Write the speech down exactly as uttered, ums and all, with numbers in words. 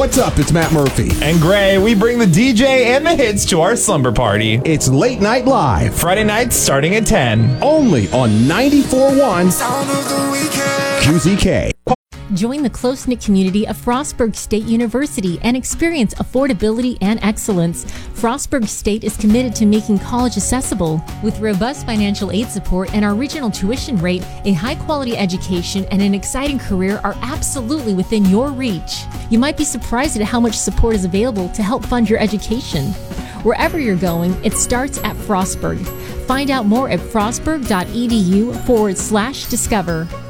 What's up? It's Matt Murphy. And Gray, we bring the D J and the hits to our slumber party. It's Late Night Live. Friday nights starting at ten. Only on ninety-four point one Q Z K. Join the close-knit community of Frostburg State University and experience affordability and excellence. Frostburg State is committed to making college accessible. With robust financial aid support and our regional tuition rate, a high-quality education and an exciting career are absolutely within your reach. You might be surprised at how much support is available to help fund your education. Wherever you're going, it starts at Frostburg. Find out more at frostburg.edu forward slash discover.